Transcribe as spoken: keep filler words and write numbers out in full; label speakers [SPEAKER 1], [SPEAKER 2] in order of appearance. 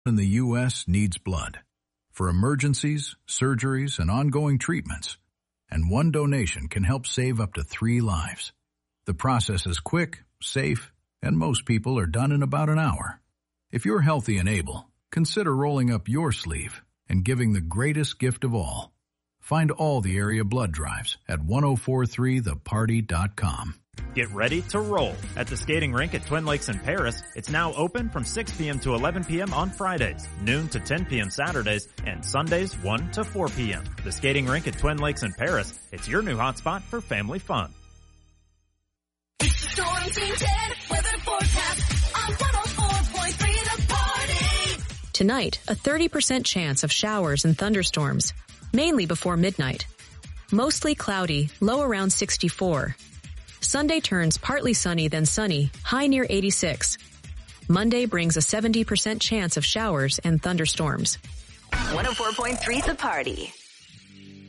[SPEAKER 1] in the U S needs blood for emergencies, surgeries, and ongoing treatments, and one donation can help save up to three lives. The process is quick, safe, and most people are done in about an hour. If you're healthy and able, consider rolling up your sleeve and giving the greatest gift of all. Find all the area blood drives at ten forty-three the party dot com.
[SPEAKER 2] Get ready to roll at the skating rink at Twin Lakes in Paris. It's now open from six p.m. to eleven p.m. on Fridays, noon to ten p.m. Saturdays, and Sundays one to four p.m. The skating rink at Twin Lakes in Paris. It's your new hotspot for family fun.
[SPEAKER 3] It's the Storm Team ten weather forecast on one oh four point three The Party.
[SPEAKER 4] Tonight, a thirty percent chance of showers and thunderstorms, mainly before midnight. Mostly cloudy, low around sixty-four. Sunday turns partly sunny then sunny, high near eighty-six. Monday brings a seventy percent chance of showers and thunderstorms.
[SPEAKER 3] one oh four point three The Party.